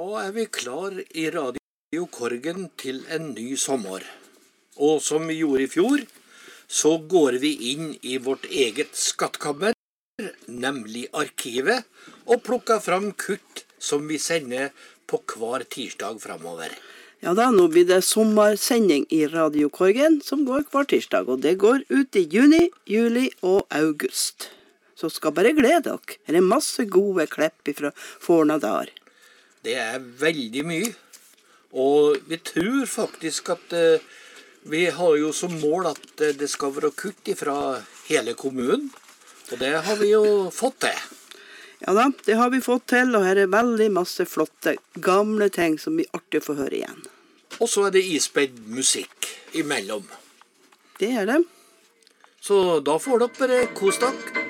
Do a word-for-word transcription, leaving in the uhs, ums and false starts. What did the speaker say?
er vi klar i Radio Korgen til en ny sommer. Og som vi gjorde i fjor, så går vi inn i vårt eget skattkammer, nemlig arkivet, og plukker fram kutt som vi sender på hver tirsdag fremover. Ja da, nå blir det sommersending i Radio Korgen som går hver tirsdag, og det går ut i juni, juli og august. Så skal bare glede dere. Her er masse gode klipp fra forna der. Det er veldig mye, og vi tror faktisk at uh, vi har jo som mål at uh, det skal være kutt fra hele kommunen, og det har vi jo fått til. Ja da, det har vi fått til, og her er veldig masse flotte, gamle ting som vi artig får høre igjen. Og så er det ispedd musikk imellom. Det er det. Så da får dere bare kos dere.